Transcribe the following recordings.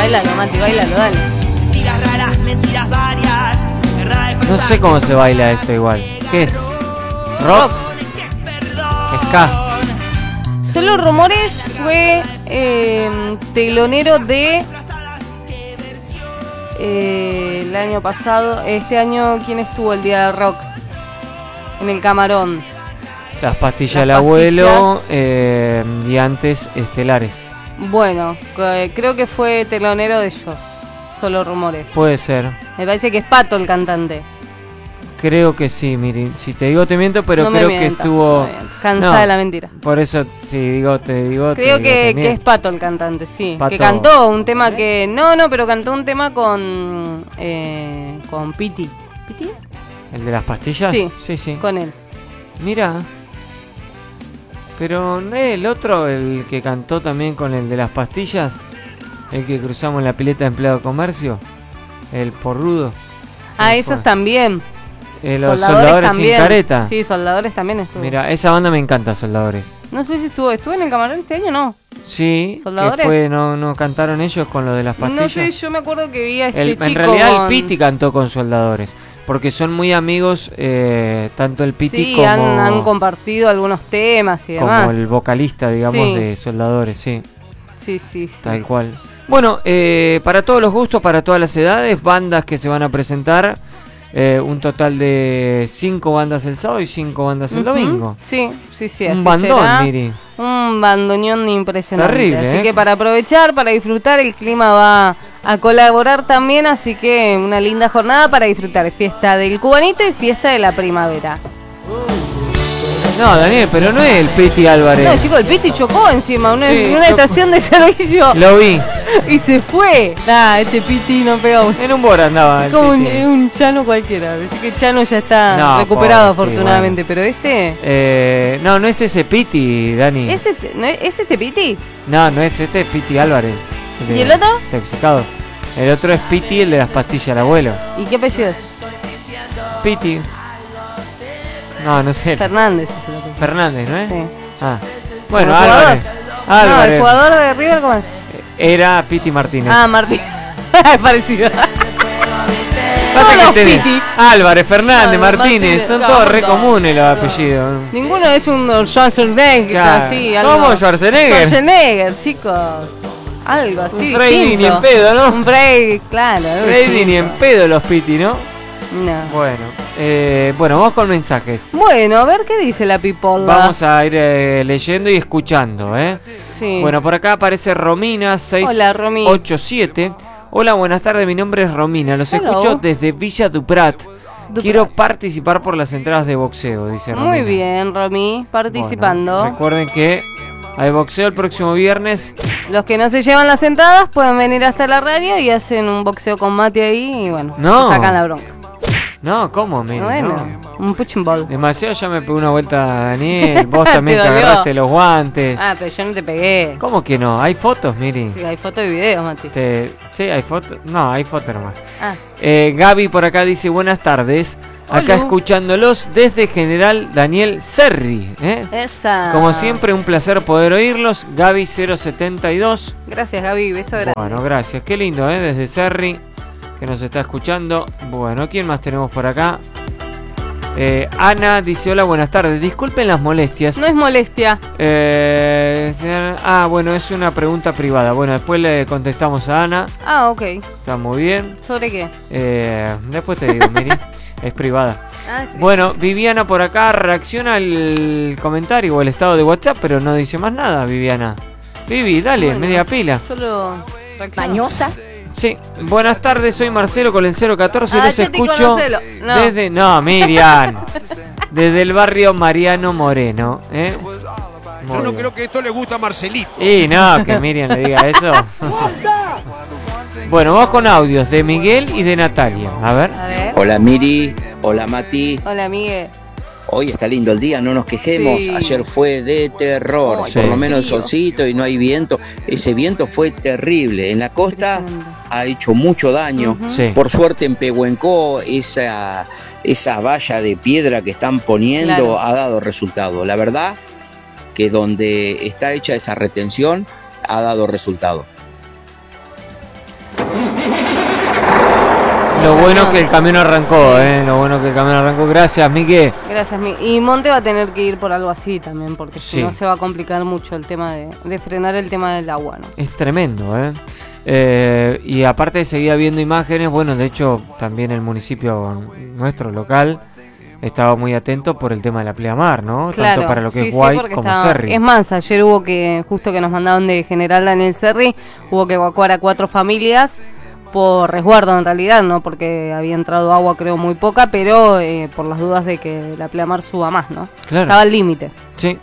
Bailalo, Mati, bailalo, dale. Mentiras raras, mentiras varias. No sé cómo se baila esto igual. ¿Qué es? ¿Rock? ¿Ska? Solo Rumores fue telonero de el año pasado. Este año, ¿quién estuvo el día del rock? En el Camarón. Las pastillas del abuelo y antes Estelares. Bueno, creo que fue telonero de ellos. Solo Rumores. Puede ser. Me parece que es Pato el cantante. Creo que sí, Miri. Si te digo te miento, pero No creo me que mientas, estuvo... cansada de la mentira. Por eso, si digo, te digo... Creo que miento. es Pato el cantante, sí. Pato. Que cantó un tema que... No, pero cantó un tema con Piti. ¿Piti? ¿El de las pastillas? Sí, sí. con él. Mira. Pero no es el otro, el que cantó también con el de las pastillas. El que cruzamos en la pileta de empleado de comercio. El porrudo. Esos también. Los soldadores también. Sin careta. Sí, Soldadores también estuvo. Mira, esa banda me encanta, Soldadores. No sé si estuvo en el Camarón este año, ¿no? Sí, ¿Soldadores? que fue, no cantaron ellos con lo de las pastillas. No sé, yo me acuerdo que vi a chico en realidad con... el Piti cantó con Soldadores, porque son muy amigos, tanto el Piti sí, como... han compartido algunos temas y demás. Como el vocalista, digamos, Sí. de Soldadores, sí. Sí. Tal cual. Bueno, para todos los gustos, para todas las edades, bandas que se van a presentar, un total de 5 bandas el sábado y 5 bandas el domingo. Sí, así Un bandón, será. Miri. Un bandoneón impresionante. Terrible, así que para aprovechar, para disfrutar, el clima va a colaborar también, así que una linda jornada para disfrutar. Fiesta del cubanito y fiesta de la primavera. No, Daniel, pero no es el Piti Álvarez. No, chicos, el Piti chocó encima en Sí, una estación de servicio. Lo vi. Y se fue. Este Piti no pega un... En un Bora andaba el como Piti. un Chano cualquiera. Así que Chano ya está No, recuperado, pobre, sí, afortunadamente. Pero no es ese Piti, Dani. ¿Es este Piti? No es este, es Piti Álvarez. ¿Y el otro? Intoxicado. El otro es Piti, el de las pastillas del abuelo. ¿Y qué apellido es? Piti. No sé. Fernández. Es el otro. Fernández, ¿no es? Sí. Ah. Bueno, ¿Como Álvarez. No, Álvarez. el jugador de River, ¿cómo es? Era Piti Martínez. Martín. Es parecido. Pasa todos que los tenés Piti. Álvarez, Fernández, No, Martínez. Son no, todos re no. comunes los apellidos. Ninguno es un Schwarzenegger, Claro. así, algo. ¿Cómo, Schwarzenegger? Schwarzenegger, chicos. Algo así. Un Freddy distinto. ni en pedo, ¿no? Un Freddy, claro. Freddy ni en pedo los Piti, ¿no? No. Bueno, vamos con mensajes. Bueno, a ver qué dice la pipola. Vamos a ir leyendo y escuchando, ¿eh? Sí. Bueno, por acá aparece Romina Hola, Romy. 687. Hola, buenas tardes, mi nombre es Romina. Los Hello. escucho desde Villa Duprat. Quiero participar por las entradas de boxeo, dice Romina. Muy bien, Romy, participando. Bueno, recuerden que hay boxeo el próximo viernes. Los que no se llevan las entradas pueden venir hasta la radio y hacen un boxeo con Mati ahí y bueno, No. se sacan la bronca. No, ¿cómo, Miri? Bueno, No. un punching ball. Demasiado ya me pegó una vuelta Daniel. Vos también Te te dolió. agarraste los guantes. Pero yo no te pegué. ¿Cómo que no? ¿Hay fotos, Miri? Sí, hay foto y video, Mati. Sí, hay fotos. No, hay fotos nomás. Ah, Gaby por acá dice buenas tardes. Acá Hola. escuchándolos desde General Daniel Serri. esa. Como siempre, un placer poder oírlos. Gaby 072. Gracias, Gaby, beso grande. Bueno, gracias. Qué lindo, desde Serri, que nos está escuchando. Bueno, ¿quién más tenemos por acá? Ana dice hola, buenas tardes. Disculpen las molestias. No es molestia. Bueno, es una pregunta privada. Bueno, después le contestamos a Ana. Ok. Está muy bien. ¿Sobre qué? Después te digo, Miri. Es privada. Ok. Bueno, Viviana por acá reacciona al comentario o el estado de WhatsApp, pero no dice más nada, Viviana. Vivi, dale, Bueno, media pila. Solo. Mañosa. Sí, buenas tardes, soy Marcelo con el 014, los ya te escucho conocelo. No. desde... No, Miriam. Desde el barrio Mariano Moreno. Yo no creo que esto le gusta a Marcelito. Y no, que Miriam le diga eso. Bueno, vamos con audios de Miguel y de Natalia. A ver. A ver. Hola Miri, hola Mati. Hola, Miguel. Hoy está lindo el día, no nos quejemos. Sí. Ayer fue de terror, Sí. por lo menos el Frío. solcito y no hay viento. Ese viento fue terrible. En la costa Impresionante. ha hecho mucho daño. Ujú. Sí. Por suerte en Pehuenco esa valla de piedra que están poniendo Claro. ha dado resultado. La verdad que donde está hecha esa retención ha dado resultado. Lo bueno que el camión arrancó, Lo bueno que el camión arrancó. Gracias, Miguel. Gracias, y Monte va a tener que ir por algo así también, porque Sí. si no se va a complicar mucho el tema de frenar el tema del agua, ¿no? Es tremendo, y aparte seguía viendo imágenes, bueno, de hecho también el municipio nuestro local estaba muy atento por el tema de la pleamar, ¿no? Claro, Tanto para lo que sí, es sí, White porque como estaba- Cerri. Es más, ayer hubo justo que nos mandaron de General Daniel Cerri, hubo que evacuar a 4 familias por resguardo en realidad, no porque había entrado agua, creo muy poca, pero por las dudas de que la pleamar suba más, ¿no? Claro. Estaba al límite. Sí.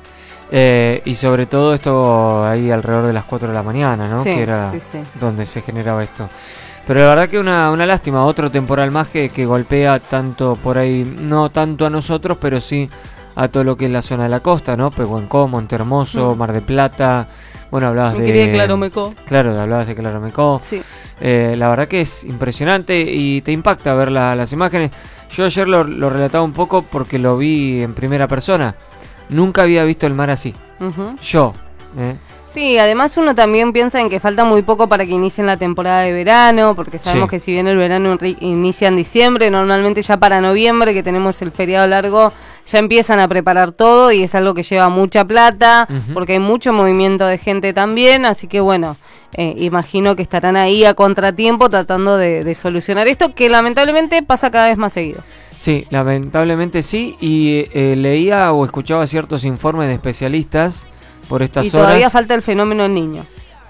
Y sobre todo esto ahí alrededor de las 4 de la mañana, ¿no? Sí, Que era sí. donde se generaba esto. Pero la verdad que una lástima, otro temporal más que golpea tanto por ahí, no tanto a nosotros, pero sí a todo lo que es la zona de la costa, ¿no? Pehuenco, Montehermoso, Mar de Plata. Bueno, hablabas Me quería de Claromecó. Claro, hablabas de Claromecó. Sí. La verdad que es impresionante y te impacta ver las imágenes. Yo ayer lo relataba un poco porque lo vi en primera persona. Nunca había visto el mar así. Ujú. Yo. Sí, además uno también piensa en que falta muy poco para que inicien la temporada de verano, porque sabemos Sí. que si bien el verano inicia en diciembre, normalmente ya para noviembre, que tenemos el feriado largo, ya empiezan a preparar todo y es algo que lleva mucha plata, Ujú. porque hay mucho movimiento de gente también, así que bueno, imagino que estarán ahí a contratiempo tratando de solucionar esto, que lamentablemente pasa cada vez más seguido. Sí, lamentablemente sí. Y leía o escuchaba ciertos informes de especialistas por estas Y horas. todavía falta el fenómeno del niño.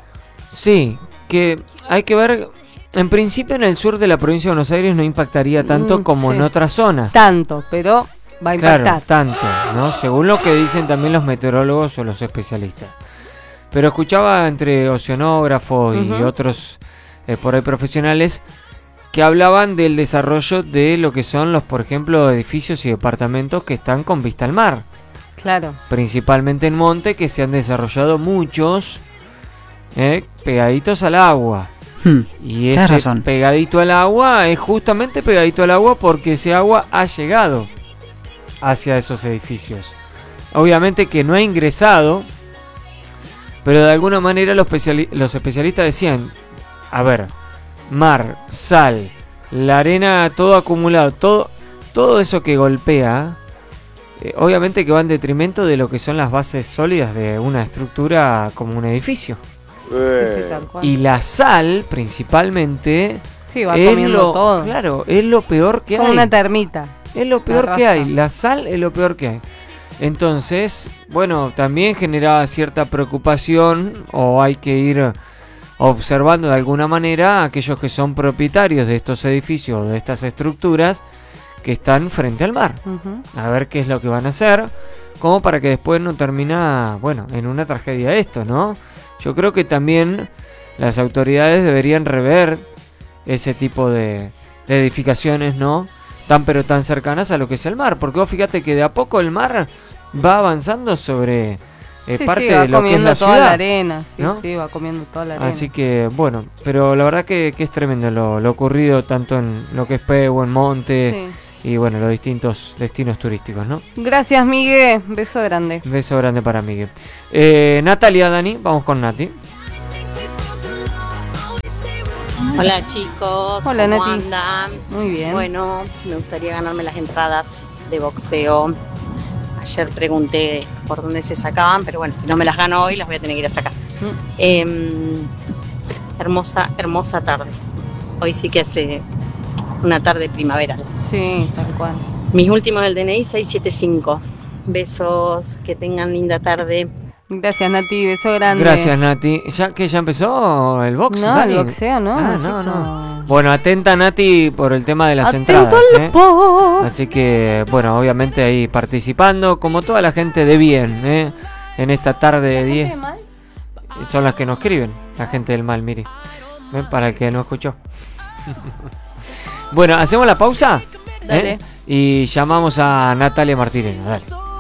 Sí, que hay que ver. En principio en el sur de la provincia de Buenos Aires no impactaría tanto como sí. en otras zonas. Tanto, pero va a impactar. Claro, tanto, ¿no? Según lo que dicen también los meteorólogos o los especialistas. Pero escuchaba entre oceanógrafos y Ujú. otros por ahí profesionales que hablaban del desarrollo de lo que son los, por ejemplo, edificios y departamentos que están con vista al mar. Claro. Principalmente en monte, que se han desarrollado muchos pegaditos al agua. Y Tienes ese razón. pegadito al agua es justamente pegadito al agua porque ese agua ha llegado hacia esos edificios. Obviamente que no ha ingresado, pero de alguna manera los especialistas decían, a ver, mar, sal, la arena, todo acumulado, todo eso que golpea, obviamente que va en detrimento de lo que son las bases sólidas de una estructura como un edificio. Sí, sí, tal cual. Y la sal, principalmente, Sí, va es comiendo todo. claro, es lo peor que Como hay. una termita. Es lo peor La que raza. hay. La sal es lo peor que hay. Entonces, bueno, también generaba cierta preocupación, o hay que ir observando de alguna manera a aquellos que son propietarios de estos edificios, de estas estructuras que están frente al mar. Ujú. A ver qué es lo que van a hacer, como para que después no termina, bueno, en una tragedia esto, ¿no? Yo creo que también las autoridades deberían rever ese tipo de edificaciones, ¿no? Tan pero tan cercanas a lo que es el mar, porque vos fíjate que de a poco el mar va avanzando sobre Sí, parte sí, va de lo que es comiendo la toda ciudad. la arena. Sí, ¿no? sí, va comiendo toda la arena. Así que, bueno, pero la verdad que es tremendo lo ocurrido tanto en lo que es Pehue, en Monte y, bueno, los distintos destinos turísticos, ¿no? Gracias, Miguel. Beso grande. Beso grande para Miguel. Natalia, Dani, vamos con Nati. Hola chicos, Hola, ¿cómo Nati. andan? Muy bien. Bueno, me gustaría ganarme las entradas de boxeo. Ayer pregunté por dónde se sacaban, pero bueno, si no me las gano hoy las voy a tener que ir a sacar. Hermosa tarde. Hoy sí que hace una tarde primaveral. Sí, tal cual. Mis últimos del DNI 675. Besos, que tengan linda tarde. Gracias, Nati. Beso grande. Gracias, Nati. ¿Ya empezó el box? No, Dani? el boxeo, ¿no? Ah, chico. no. Bueno, atenta, Nati, por el tema de las Atento entradas. al box. Así que, bueno, obviamente ahí participando, como toda la gente de bien, en esta tarde de 10. Son las que nos escriben, la gente del mal, mire. Para el que no escuchó. Bueno, ¿hacemos la pausa? Dale. Y llamamos a Natalia Martínez. Dale.